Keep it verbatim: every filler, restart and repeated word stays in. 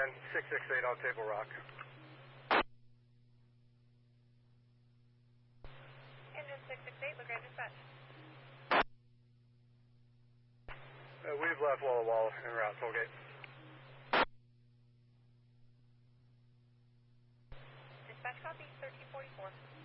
land six six eight on Table Rock. Engine six six eight, LaGrange dispatch. Uh, we've left Walla Walla en route, Tollgate. Dispatch copy, thirteen forty-four.